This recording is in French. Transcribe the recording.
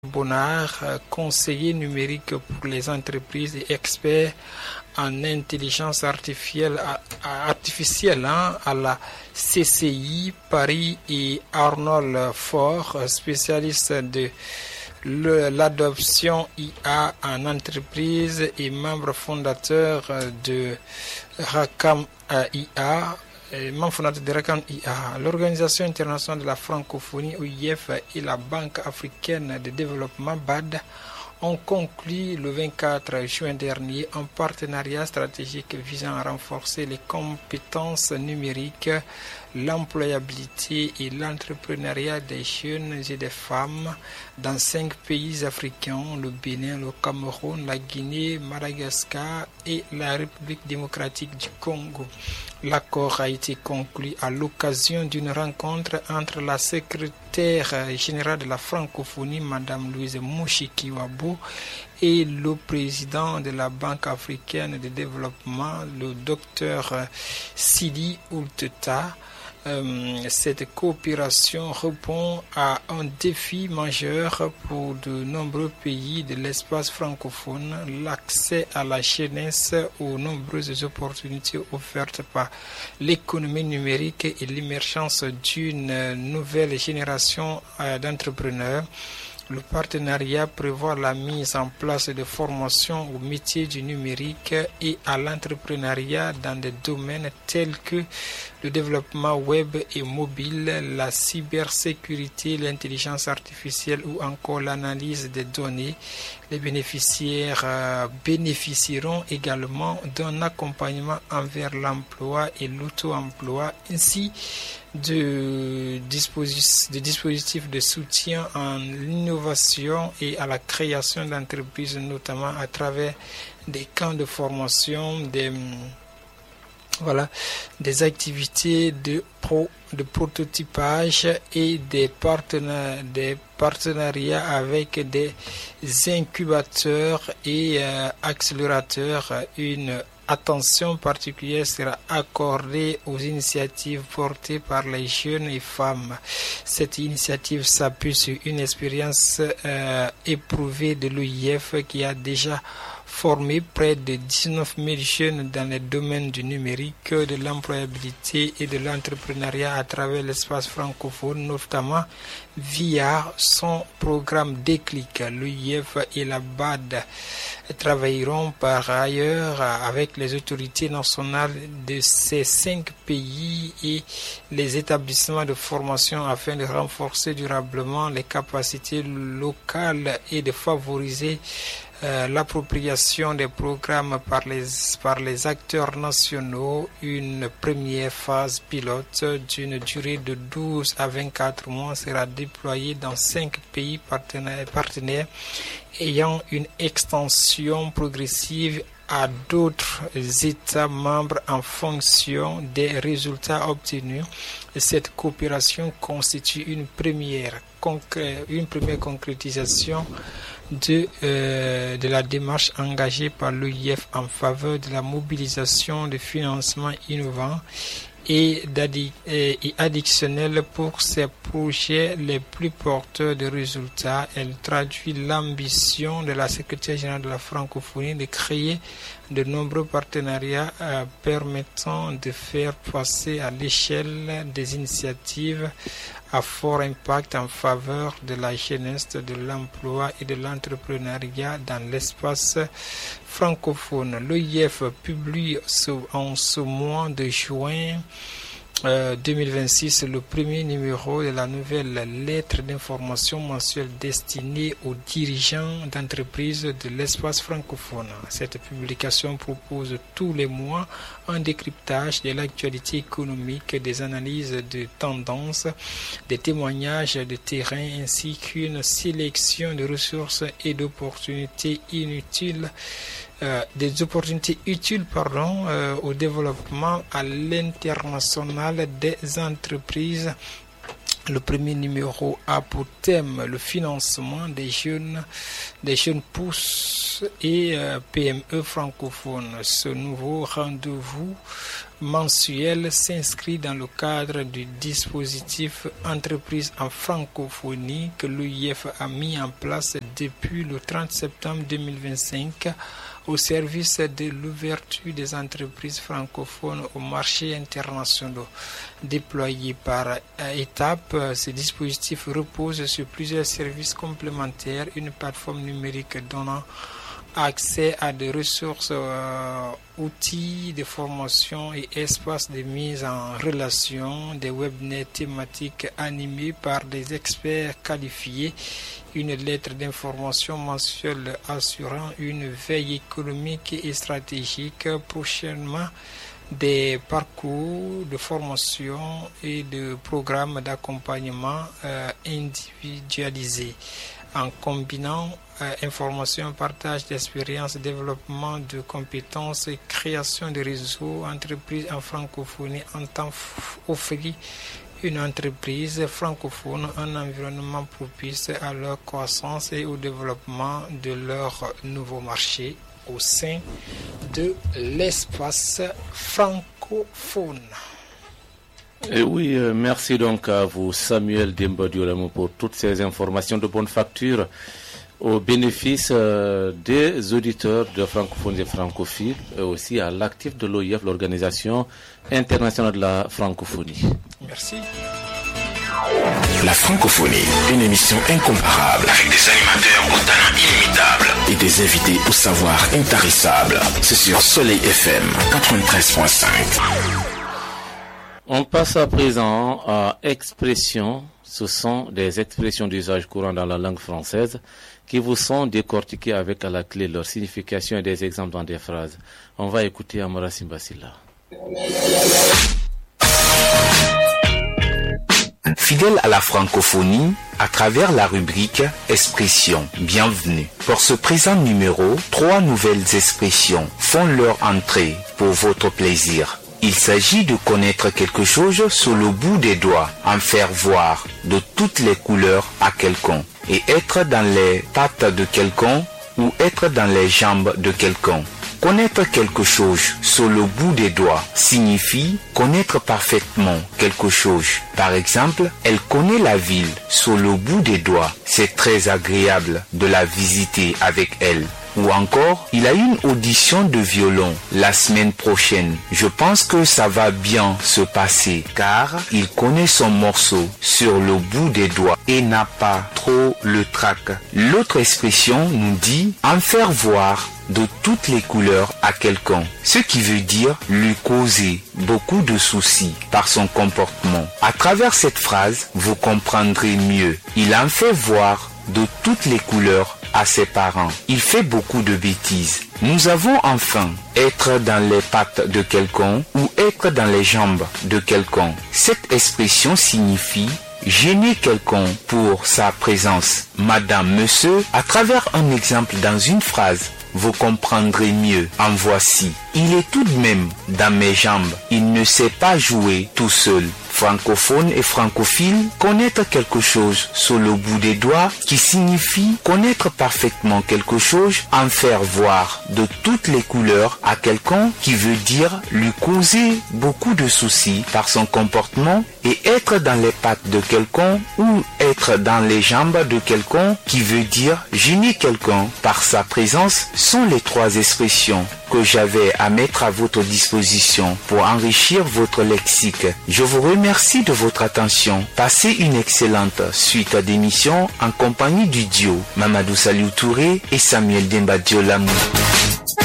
Bonnard, conseiller numérique pour les entreprises et expert en intelligence artificielle à la CCI Paris, et Arnold Faure, spécialiste de l'adoption IA en entreprise et membre fondateur de Rakam IA. Membre fondateur de Rakam IA, l'Organisation internationale de la francophonie OIF et la Banque africaine de développement BAD ont conclu le 24 juin dernier un partenariat stratégique visant à renforcer les compétences numériques, l'employabilité et l'entrepreneuriat des jeunes et des femmes dans 5 pays africains, le Bénin, le Cameroun, la Guinée, Madagascar et la République démocratique du Congo. L'accord a été conclu à l'occasion d'une rencontre entre la secrétaire générale de la francophonie, Madame Louise Mushikiwabo, et le président de la Banque africaine de développement, le docteur Sidi Oulteta. Cette coopération répond à un défi majeur pour de nombreux pays de l'espace francophone, l'accès à la jeunesse aux nombreuses opportunités offertes par l'économie numérique et l'émergence d'une nouvelle génération d'entrepreneurs. Le partenariat prévoit la mise en place de formations au métier du numérique et à l'entrepreneuriat dans des domaines tels que le développement web et mobile, la cybersécurité, l'intelligence artificielle ou encore l'analyse des données. Les bénéficiaires bénéficieront également d'un accompagnement envers l'emploi et l'auto-emploi, ainsi de dispositifs de soutien en l'innovation et à la création d'entreprises, notamment à travers des camps de formation, des activités de prototypage et des partenariats avec des incubateurs et accélérateurs. Une attention particulière sera accordée aux initiatives portées par les jeunes et femmes. Cette initiative s'appuie sur une expérience éprouvée de l'OIF qui a déjà formé près de 19 000 jeunes dans les domaines du numérique, de l'employabilité et de l'entrepreneuriat à travers l'espace francophone, notamment via son programme Déclic. L'OIF et la BAD travailleront par ailleurs avec les autorités nationales de ces 5 pays et les établissements de formation afin de renforcer durablement les capacités locales et de favoriser l'appropriation des programmes par les acteurs nationaux. Une première phase pilote d'une durée de 12 à 24 mois sera déployée dans 5 pays partenaires ayant une extension progressive à d'autres États membres en fonction des résultats obtenus. Cette coopération constitue une première concrétisation de la démarche engagée par l'OIF en faveur de la mobilisation de financements innovants et additionnels pour ces projets les plus porteurs de résultats. Elle traduit l'ambition de la secrétaire générale de la francophonie de créer de nombreux partenariats permettant de faire passer à l'échelle des initiatives à fort impact en faveur de la jeunesse, de l'emploi et de l'entrepreneuriat dans l'espace francophone. L'OIF publie en ce mois de juin 2026 le premier numéro de la nouvelle lettre d'information mensuelle destinée aux dirigeants d'entreprises de l'espace francophone. Cette publication propose tous les mois un décryptage de l'actualité économique, des analyses de tendances, des témoignages de terrain ainsi qu'une sélection de ressources et d'opportunités utiles au développement à l'international des entreprises. Le premier numéro a pour thème le financement des jeunes pousses et PME francophones. Ce nouveau rendez-vous mensuel s'inscrit dans le cadre du dispositif Entreprises en francophonie que l'OIF a mis en place depuis le 30 septembre 2025 au service de l'ouverture des entreprises francophones aux marchés internationaux. Déployé par étapes, ce dispositif repose sur plusieurs services complémentaires, une plateforme numérique donnant accès à des ressources, outils de formation et espaces de mise en relation, des webinars thématiques animés par des experts qualifiés, une lettre d'information mensuelle assurant une veille économique et stratégique, prochainement des parcours de formation et de programmes d'accompagnement individualisés. En combinant information, partage d'expériences, développement de compétences et création de réseaux, entreprises en francophonie entend offrir une entreprise francophone un environnement propice à leur croissance et au développement de leur nouveau marché au sein de l'espace francophone. Et oui, merci donc à vous Samuel Demba-Diolamo pour toutes ces informations de bonne facture au bénéfice des auditeurs de francophones et francophiles et aussi à l'actif de l'OIF, l'Organisation internationale de la francophonie. Merci. La francophonie, une émission incomparable avec des animateurs au talent inimitable et des invités au savoir intarissable. C'est sur Soleil FM 93.5. On passe à présent à expressions. Ce sont des expressions d'usage courant dans la langue française qui vous sont décortiquées avec à la clé leur signification et des exemples dans des phrases. On va écouter Amara Simbasila. Fidèle à la francophonie, à travers la rubrique Expressions, bienvenue. Pour ce présent numéro, 3 nouvelles expressions font leur entrée pour votre plaisir. Il s'agit de connaître quelque chose sur le bout des doigts, en faire voir de toutes les couleurs à quelqu'un, et être dans les pattes de quelqu'un ou être dans les jambes de quelqu'un. Connaître quelque chose sur le bout des doigts signifie connaître parfaitement quelque chose. Par exemple, elle connaît la ville sur le bout des doigts. C'est très agréable de la visiter avec elle. Ou encore, il a une audition de violon la semaine prochaine. Je pense que ça va bien se passer car il connaît son morceau sur le bout des doigts et n'a pas trop le trac. L'autre expression nous dit en faire voir de toutes les couleurs à quelqu'un, ce qui veut dire lui causer beaucoup de soucis par son comportement. À travers cette phrase, vous comprendrez mieux. Il en fait voir de toutes les couleurs à ses parents. Il fait beaucoup de bêtises. Nous avons enfin être dans les pattes de quelqu'un ou être dans les jambes de quelqu'un. Cette expression signifie gêner quelqu'un pour sa présence. Madame, monsieur, à travers un exemple dans une phrase, vous comprendrez mieux. En voici. Il est tout de même dans mes jambes. Il ne sait pas jouer tout seul. Francophone et francophile, connaître quelque chose sur le bout des doigts qui signifie connaître parfaitement quelque chose, en faire voir de toutes les couleurs à quelqu'un qui veut dire lui causer beaucoup de soucis par son comportement et être dans les pattes de quelqu'un ou être dans les jambes de quelqu'un qui veut dire gêner quelqu'un par sa présence sont les 3 expressions que j'avais à mettre à votre disposition pour enrichir votre lexique. Je vous remercie de votre attention. Passez une excellente suite d'émissions en compagnie du duo Mamadou Saliou Touré et Samuel Demba-Diolamo.